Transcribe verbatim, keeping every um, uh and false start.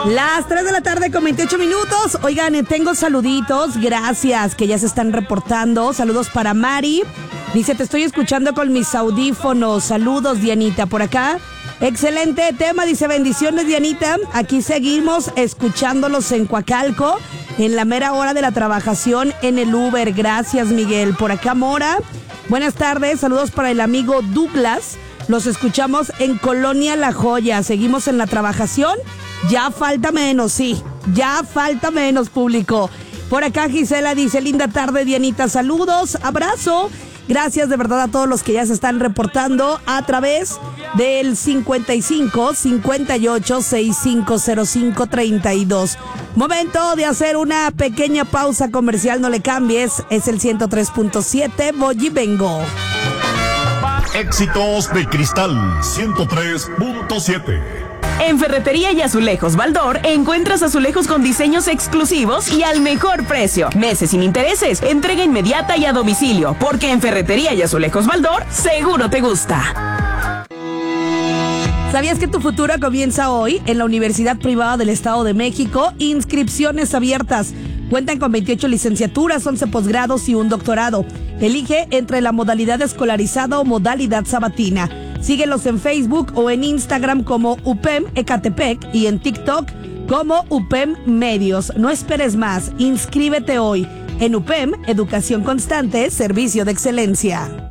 Las tres de la tarde con veintiocho minutos. Oigan, tengo saluditos, gracias, que ya se están reportando. Saludos para Mari. Dice, te estoy escuchando con mis audífonos. Saludos, Dianita, por acá. Excelente tema, dice, bendiciones, Dianita. Aquí seguimos escuchándolos en Coacalco, en la mera hora de la trabajación en el Uber. Gracias, Miguel. Por acá, Mora. Buenas tardes, saludos para el amigo Douglas. Los escuchamos en Colonia La Joya. Seguimos en la trabajación. Ya falta menos, sí. Ya falta menos, público. Por acá Gisela dice, linda tarde, Dianita. Saludos, abrazo. Gracias de verdad a todos los que ya se están reportando a través del cincuenta y cinco, cincuenta y ocho, sesenta y cinco cero cinco, treinta y dos. Momento de hacer una pequeña pausa comercial, no le cambies. Es el ciento tres punto siete, voy y vengo. Éxitos de Cristal ciento tres punto siete. En Ferretería y Azulejos Baldor encuentras azulejos con diseños exclusivos y al mejor precio. Meses sin intereses, entrega inmediata y a domicilio, porque en Ferretería y Azulejos Baldor seguro te gusta. ¿Sabías que tu futuro comienza hoy en la Universidad Privada del Estado de México? Inscripciones abiertas. Cuentan con veintiocho licenciaturas, once posgrados y un doctorado. Elige entre la modalidad escolarizada o modalidad sabatina. Síguelos en Facebook o en Instagram como U P E M Ecatepec y en TikTok como U P E M Medios. No esperes más, inscríbete hoy en U P E M, Educación Constante, Servicio de Excelencia.